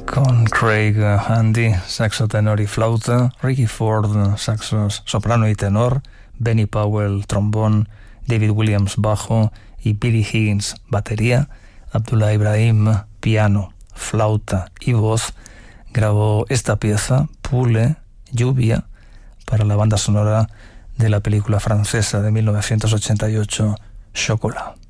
con Craig Handy, saxo tenor y flauta, Ricky Ford, saxos soprano y tenor, Benny Powell, trombón, David Williams, bajo y Billy Higgins, batería. Abdullah Ibrahim, piano, flauta y voz, grabó esta pieza, Pule, lluvia, para la banda sonora de la película francesa de 1988, Chocolat.